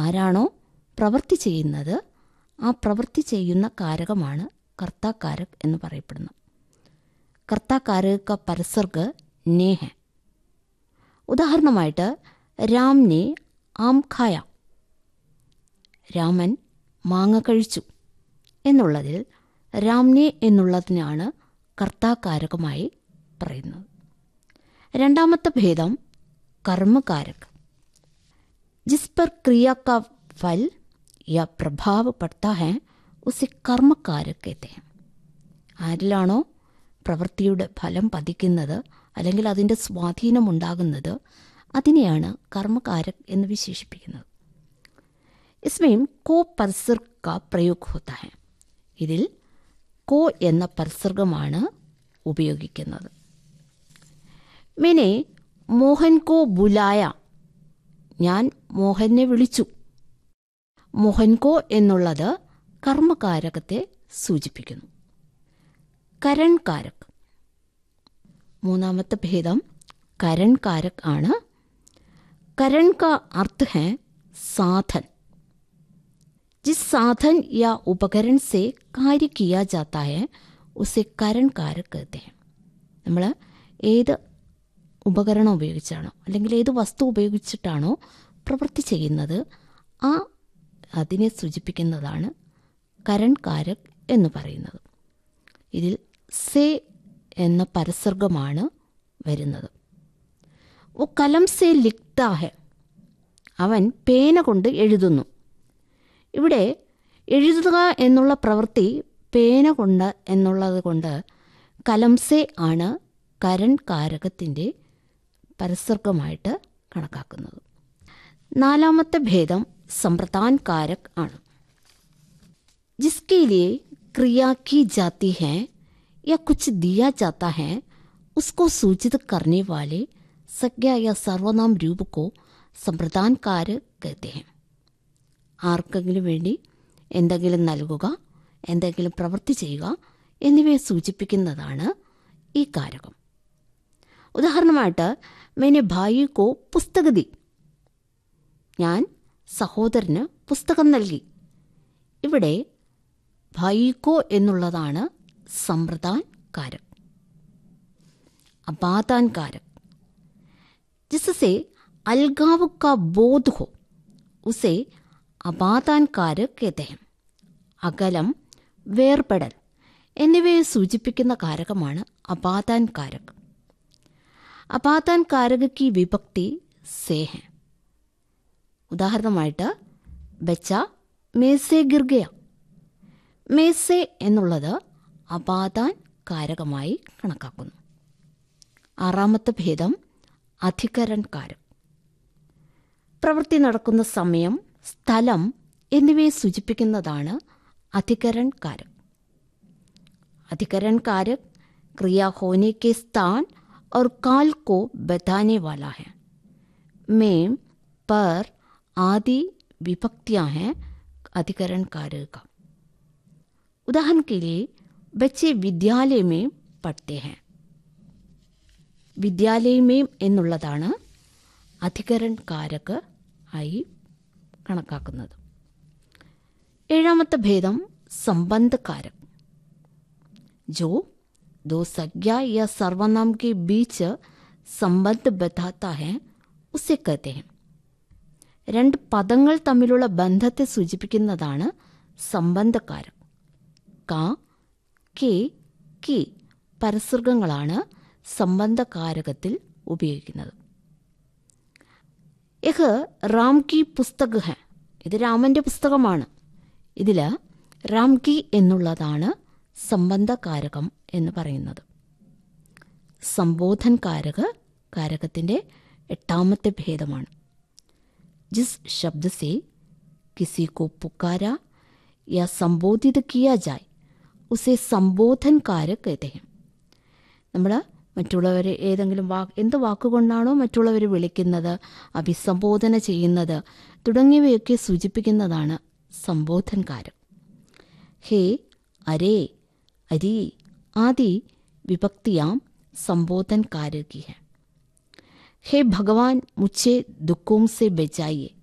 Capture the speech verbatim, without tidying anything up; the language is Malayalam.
ആരാണോ പ്രവൃത്തി ചെയ്യുന്നത് ആ പ്രവൃത്തി ചെയ്യുന്ന കാരകമാണ് കർത്താകാരക് എന്ന് പറയപ്പെടുന്നത്. കർത്താകാരക ക പരസർഗ് നേ ഹെ. ഉദാഹരണമായിട്ട് രാം നെ ആം ഖായ, രാമൻ മാങ്ങ കഴിച്ചു എന്നുള്ളതിൽ രാംനെ എന്നുള്ളതിനാണ് കർത്താകാരകമായി പറയുന്നത്. രണ്ടാമത്തെ ഭേദം കർമ്മകാരക്. ജിസ് പർ ക്രിയ കാ ഫൽ യാ പ്രഭാവ് പഡ്താ ഹെ ഉസെ കർമ്മകാരക് कहते हैं. ആരിലാണോ പ്രവൃത്തിയുടെ ഫലം പതിക്കുന്നത് അല്ലെങ്കിൽ അതിൻ്റെ സ്വാധീനമുണ്ടാകുന്നത് അതിനെയാണ് കർമ്മകാരക് എന്ന് വിശേഷിപ്പിക്കുന്നത്. ഇസ്മേം കോ പർസർഗ് കാ പ്രയോഗ് ഹോത്താ ഹെ. ഇതിൽ കോ എന്ന പർസർഗമാണ് ഉപയോഗിക്കുന്നത്. മേനെ മോഹൻ കോ ബുലായ, ഞാൻ മോഹനെ വിളിച്ചു. മോഹൻ കോ എന്നുള്ളത് കർമ്മകാരകത്തെ സൂചിപ്പിക്കുന്നു. കരൺ കാരക്. മൂന്നാമത്തെ ഭേദം കരൺ കാരക് ആണ്. करण का अर्थ है साधन. जिस साधन या उपकरण से कार्य किया जाता है उसे करण कारक कहते हैं. നമ്മൾ ഏത് ഉപകരണം ഉപയോഗിച്ചാണോ അല്ലെങ്കിൽ ഏത് വസ്തു ഉപയോഗിച്ചിട്ടാണോ പ്രവൃത്തി ചെയ്യുന്നത് ആ അതിനെ സൂചിപ്പിക്കുന്നതാണ് കരൺ കാരക് എന്ന് പറയുന്നത്. ഇതിൽ സേ എന്ന പരസർഗമാണ് വരുന്നത്. ഓ കലം സേ ലിഖ്താ ഹെ, അവൻ പേന കൊണ്ട് എഴുതുന്നു. ഇവിടെ എഴുതുക എന്നുള്ള പ്രവൃത്തി പേന കൊണ്ട് എന്നുള്ളത് കൊണ്ട് കലം സേ ആണ് കരൺ കാരകത്തിൻ്റെ പരസർഗമായിട്ട് കണക്കാക്കുന്നത്. നാലാമത്തെ ഭേദം സമ്പ്രദാൻ കാരക് ആണ്. ജിസ്കെ ലിയെ ക്രിയ की जाती है या कुछ दिया जाता है उसको सूचित करने वाले संज्ञा या सर्वनाम रूप को സമ്പ്രദാൻ കാരക് कहते हैं. ആർക്കെങ്കിലും വേണ്ടി എന്തെങ്കിലും നൽകുക, എന്തെങ്കിലും പ്രവൃത്തി ചെയ്യുക എന്നിവയെ സൂചിപ്പിക്കുന്നതാണ് ഈ കാരകം. ഉദാഹരണമായിട്ട് മേനെ ഭായി കോ പുസ്തക ദി, ഞാൻ സഹോദരന് പുസ്തകം നൽകി. ഇവിടെ ഭായിക്കോ എന്നുള്ളതാണ് സമ്പ്രദാൻ കാരക്. അപാദാൻ കാരക്. जिससे अलगाव का बोध हो उसे അപാദാൻ കാരക് कहते हैं. അകലം, വേർപെടൽ എന്നിവയെ സൂചിപ്പിക്കുന്ന കാരകമാണ് അപാദാൻ കാരക്. അപാദാൻ കാരക് की വിഭക്തി സേ है. ഉദാഹരണമായിട്ട് ബച്ച മേസേ ഗിർ ഗയ, മേസേ എന്നുള്ളത് അപാദാൻ കാരകമായി കണക്കാക്കുന്നു. ആറാമത്തെ ഭേദം അധികരൺ കാരക്. പ്രവൃത്തി നടക്കുന്ന സമയം, സ്ഥലം എന്നിവയെ സൂചിപ്പിക്കുന്നതാണ് അധികരൺ കാരക്. अधिकरण कारक क्रिया होने के स्थान और काल को बताने वाला है. में, पर आदि विभक्तियां हैं अधिकरण कारक का. उदाहरण के लिए बच्चे विद्यालय में पढ़ते हैं. വിദ്യാലയ में എന്നുള്ളതാണ് അധികരൺ കാരക് ആയി കണക്കാക്കുന്നത്. ഏഴാമത്തെ ഭേദം സംബന്ധ കാരക്. जो दो संज्ञा या सर्वनाम के बीच संबंध बताता है उसे कहते हैं. രണ്ട് പദങ്ങൾ തമ്മിലുള്ള ബന്ധത്തെ സൂചിപ്പിക്കുന്നതാണ് സംബന്ധകാരക്. കാ, കെ, കി പരസർഗങ്ങളാണ് സംബന്ധകാരകത്തിൽ ഉപയോഗിക്കുന്നത്. യഹ് റാം കി പുസ്തക് ഹെ, ഇത് രാമൻ്റെ പുസ്തകമാണ്. ഇതിൽ റാം കി എന്നുള്ളതാണ് സംബന്ധകാരകം എന്ന് പറയുന്നത്. സംബോധൻ കാരക കാരകത്തിൻ്റെ എട്ടാമത്തെ ഭേദമാണ്. ജിസ് ശബ്ദ സേ കിസി കോ പുക്കാര യാ സംബോധിത കിയാ ജായ് ഉസേ സംബോധൻ കാരക് कहते हैं. നമ്മൾ മറ്റുള്ളവരെ ഏതെങ്കിലും വാക്ക് എന്ത് വാക്കുകൊണ്ടാണോ മറ്റുള്ളവരെ വിളിക്കുന്നത്, അഭിസംബോധന ചെയ്യുന്നത് തുടങ്ങിയവയൊക്കെ സൂചിപ്പിക്കുന്നതാണ് സംബോധൻ കാരക്. ഹേ, അരേ, अरे आदि विभक्तियां संबोधन कार्य की है. हे भगवान मुझे दुखों से बचाइए,